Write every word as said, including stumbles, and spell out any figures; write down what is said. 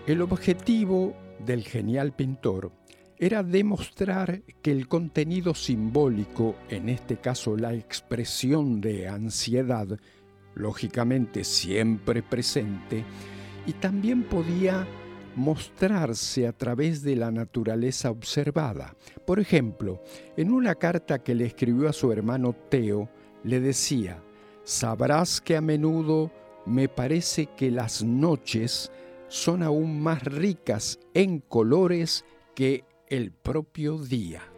El objetivo del genial pintor era demostrar que el contenido simbólico, en este caso la expresión de ansiedad, lógicamente siempre presente, y también podía mostrarse a través de la naturaleza observada. Por ejemplo, en una carta que le escribió a su hermano Theo, le decía: «Sabrás que a menudo me parece que las noches son aún más ricas en colores que el propio día».